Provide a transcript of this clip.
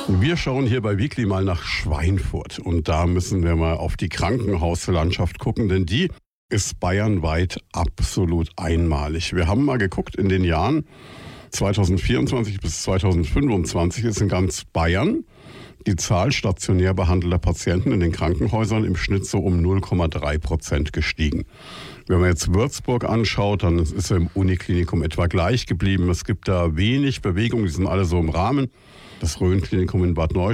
Wir schauen hier bei Weekly mal nach Schweinfurt und da müssen wir mal auf die Krankenhauslandschaft gucken, denn die ist bayernweit absolut einmalig. Wir haben mal geguckt in den Jahren 2024 bis 2025 ist in ganz Bayern die Zahl stationär behandelter Patienten in den Krankenhäusern im Schnitt so um 0,3% gestiegen. Wenn man jetzt Würzburg anschaut, dann ist es im Uniklinikum etwa gleich geblieben. Es gibt da wenig Bewegung, die sind alle so im Rahmen. Das Rhön-Klinikum in Bad Neustadt